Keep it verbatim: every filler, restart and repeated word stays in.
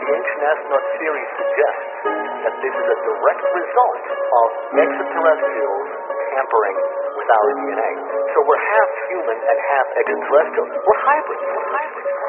the ancient astronaut theory suggests that this is a direct result of extraterrestrials tampering with our D N A. So we're half human and half extraterrestrial. We're hybrids. We're hybrids.